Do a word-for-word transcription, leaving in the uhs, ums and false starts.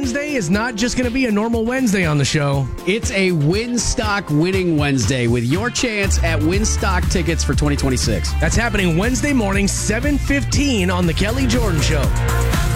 Wednesday is not just going to be a normal Wednesday on the show. It's a Winstock winning Wednesday with your chance at Winstock tickets for twenty twenty-six. That's happening Wednesday morning, seven fifteen on The Kelly Jordan Show.